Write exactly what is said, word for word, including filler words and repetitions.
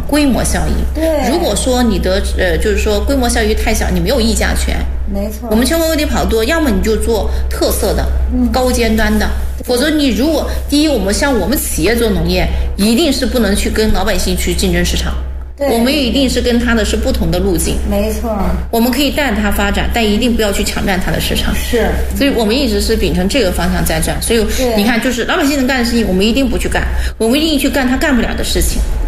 规模效益。 对， 如果说你的呃，就是说规模效益太小，你没有议价权。 没错， 我们全国各地跑多，要么你就做特色的、嗯、高尖端的，否则你如果第一，我们像我们企业做农业，一定是不能去跟老百姓去竞争市场。 对， 我们一定是跟他的是不同的路径。 没错， 我们可以带着他发展，但一定不要去抢占他的市场。 是， 所以我们一直是秉承这个方向在转。所以你看，就是老百姓能干的事情，我们一定不去干，我们一定去干他干不了的事情。